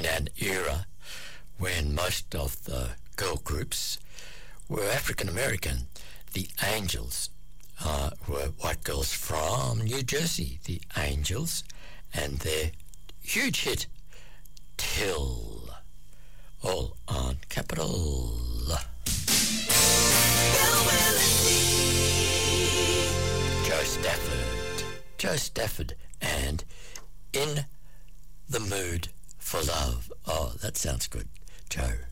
in an era when most of the girl groups were African American. The Angels were white girls from New Jersey, the Angels, and their huge hit, Till, all on Capital. Joe Stafford, and In the Mood for Love. Oh, that sounds good, Joe.